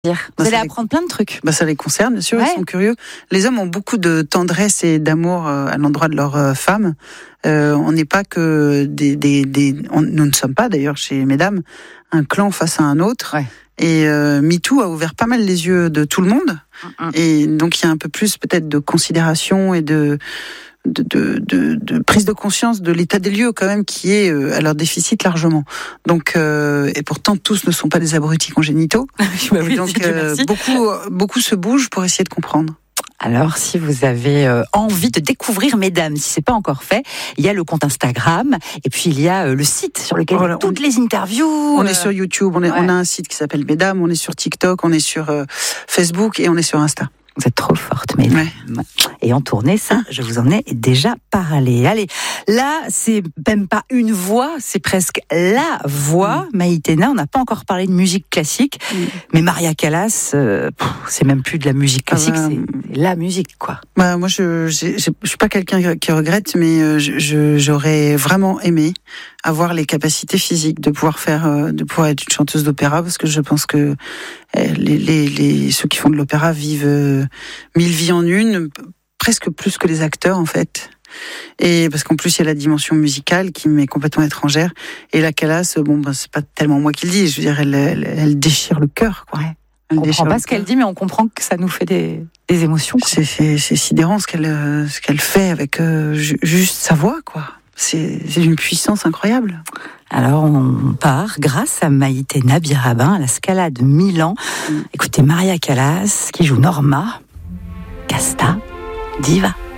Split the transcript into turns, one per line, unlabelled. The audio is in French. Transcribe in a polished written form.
Vous allez apprendre plein de trucs.
Ça les concerne, bien sûr, Ils sont curieux. Les hommes ont beaucoup de tendresse et d'amour à l'endroit de leurs femmes. On n'est pas que nous ne sommes pas, d'ailleurs, chez Mesdames, un clan face à un autre.
Ouais.
Et MeToo a ouvert pas mal les yeux de tout le monde. Et donc, il y a un peu plus peut-être de considération et de prise de conscience de l'état des lieux quand même qui est à leur déficit largement. Donc et pourtant tous ne sont pas des abrutis congénitaux. Donc beaucoup se bougent pour essayer de comprendre.
Alors, si vous avez envie de découvrir Mesdames, si c'est pas encore fait, il y a le compte Instagram et puis il y a le site sur lequel il y a toutes les interviews.
On est sur YouTube, on a un site qui s'appelle Mesdames, on est sur TikTok, on est sur Facebook et on est sur Insta.
Vous êtes trop forte, Mesdames. Ouais. Et en tournée, ça, je vous en ai déjà parlé. Allez, là, c'est même pas une voix, c'est presque la voix. Maïtena, on n'a pas encore parlé de musique classique, mais Maria Callas, c'est même plus de la musique classique, c'est la musique, quoi.
Moi, je suis pas quelqu'un qui regrette, mais j'aurais vraiment aimé avoir les capacités physiques de pouvoir être une chanteuse d'opéra, parce que je pense que ceux qui font de l'opéra vivent 1000 vies en une, presque plus que les acteurs en fait. Et parce qu'en plus il y a la dimension musicale qui m'est complètement étrangère. Et la Callas, c'est pas tellement moi qui le dis. Je veux dire, elle déchire le cœur, quoi.
Ouais. On comprend pas ce qu'elle dit, mais on comprend que ça nous fait des émotions. Quoi.
C'est sidérant ce qu'elle fait avec juste sa voix, quoi. C'est d'une puissance incroyable.
Alors on part grâce à Maïtena Birabin à la Scala de Milan. Écoutez Maria Callas qui joue Norma, Casta, Diva.